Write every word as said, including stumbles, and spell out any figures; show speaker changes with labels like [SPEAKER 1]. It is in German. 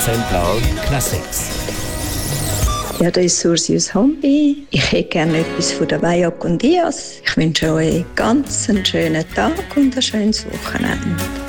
[SPEAKER 1] Central Classics.
[SPEAKER 2] Ja, das ist Sursius Hombi. Ich hätte gerne etwas von der Vaya con Dios. Ich wünsche euch einen ganz schönen Tag und ein schönes Wochenende.